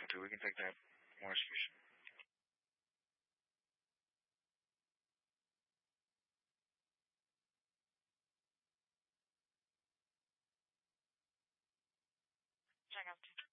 want to, we can take that more speech. Check out.